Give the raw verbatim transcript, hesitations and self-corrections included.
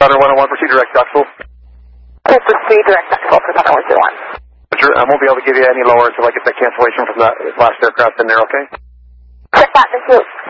Thunder one oh one, proceed direct Duxville. Okay, proceed direct Duxville for Thunder one two one. I won't be able to give you any lower until I get the cancellation from that last aircraft in there, okay? Check that, thank you.